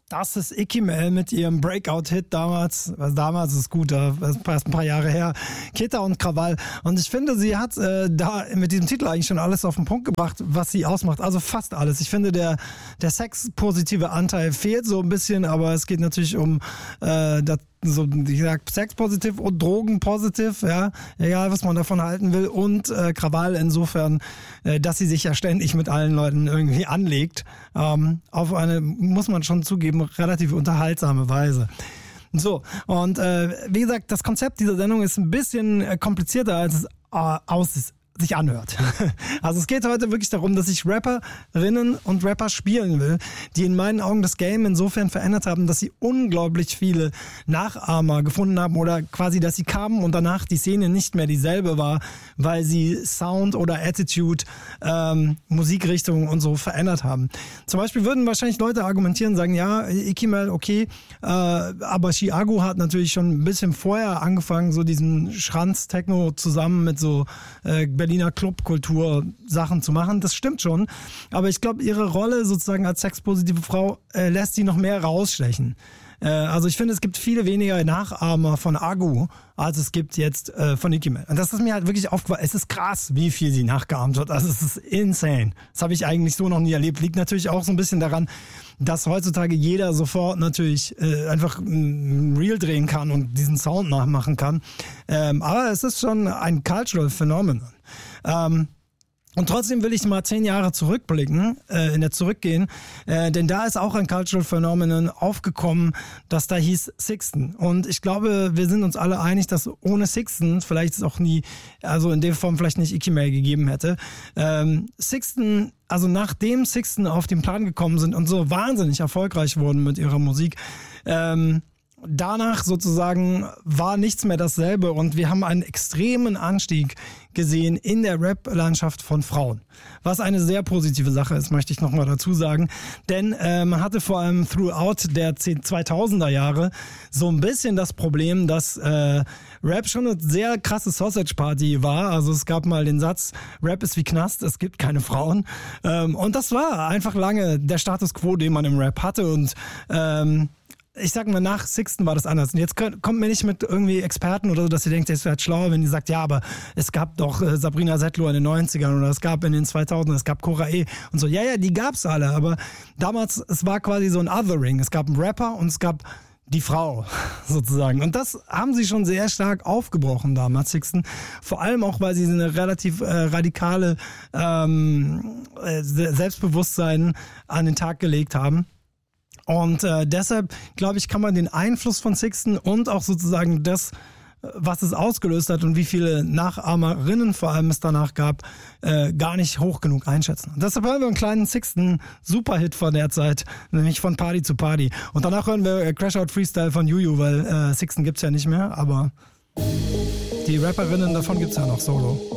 Das ist Icky Mel mit ihrem Breakout-Hit damals. Also damals ist gut, das ist erst ein paar Jahre her. Keta und Krawall. Und ich finde, sie hat da mit diesem Titel eigentlich schon alles auf den Punkt gebracht, was sie ausmacht. Also fast alles. Ich finde, der sexpositive Anteil fehlt so ein bisschen, aber es geht natürlich um so, wie gesagt, sexpositiv und drogenpositiv, ja, egal was man davon halten will, und Krawall insofern, dass sie sich ja ständig mit allen Leuten irgendwie anlegt, auf eine, muss man schon zugeben, relativ unterhaltsame Weise. So, und wie gesagt, das Konzept dieser Sendung ist ein bisschen komplizierter, als es sich anhört. Also es geht heute wirklich darum, dass ich Rapperinnen und Rapper spielen will, die in meinen Augen das Game insofern verändert haben, dass sie unglaublich viele Nachahmer gefunden haben oder quasi, dass sie kamen und danach die Szene nicht mehr dieselbe war, weil sie Sound oder Attitude, Musikrichtung und so verändert haben. Zum Beispiel würden wahrscheinlich Leute argumentieren, sagen, ja, Icky Mel, okay, aber Chiago hat natürlich schon ein bisschen vorher angefangen, so diesen Schranz-Techno zusammen mit so Berliner Clubkultur Sachen zu machen. Das stimmt schon. Aber ich glaube, ihre Rolle sozusagen als sexpositive Frau lässt sie noch mehr rausstechen. Also ich finde, es gibt viele weniger Nachahmer von Agu, als es gibt jetzt von Icky Mel. Und das ist mir halt wirklich aufgefallen. Es ist krass, wie viel sie nachgeahmt wird. Also es ist insane. Das habe ich eigentlich so noch nie erlebt. Liegt natürlich auch so ein bisschen daran, dass heutzutage jeder sofort natürlich einfach ein Reel drehen kann und diesen Sound nachmachen kann. Aber es ist schon ein Cultural Phenomenon. Und trotzdem will ich mal 10 Jahre zurückblicken, zurückgehen, denn da ist auch ein Cultural Phenomenon aufgekommen, das da hieß Sixten. Und ich glaube, wir sind uns alle einig, dass ohne Sixten vielleicht es auch nie, also in der Form vielleicht nicht Icky Mel gegeben hätte. Sixten, also nachdem Sixten auf den Plan gekommen sind und so wahnsinnig erfolgreich wurden mit ihrer Musik, danach sozusagen war nichts mehr dasselbe und wir haben einen extremen Anstieg gesehen in der Rap-Landschaft von Frauen. Was eine sehr positive Sache ist, möchte ich nochmal dazu sagen. Denn man hatte vor allem throughout der 2000er Jahre so ein bisschen das Problem, dass Rap schon eine sehr krasse Sausage-Party war. Also es gab mal den Satz, Rap ist wie Knast, es gibt keine Frauen. Und das war einfach lange der Status Quo, den man im Rap hatte. Und ich sag mal, nach Sixten war das anders. Und jetzt kommt mir nicht mit irgendwie Experten oder so, dass ihr denkt, es wäre schlauer, wenn ihr sagt, ja, aber es gab doch Sabrina Settler in den 90ern oder es gab in den 2000ern, es gab Cora E. und so. Ja, die gab's alle, aber damals, es war quasi so ein Othering. Es gab einen Rapper und es gab die Frau sozusagen. Und das haben sie schon sehr stark aufgebrochen damals, Sixten. Vor allem auch, weil sie eine relativ radikale Selbstbewusstsein an den Tag gelegt haben. Und deshalb, glaube ich, kann man den Einfluss von Sixten und auch sozusagen das, was es ausgelöst hat und wie viele Nachahmerinnen vor allem es danach gab, gar nicht hoch genug einschätzen. Und deshalb hören wir einen kleinen Sixten-Superhit von der Zeit, nämlich von Party zu Party. Und danach hören wir Crash Out Freestyle von Juju, weil Sixten gibt's ja nicht mehr, aber die Rapperinnen davon gibt's ja noch solo.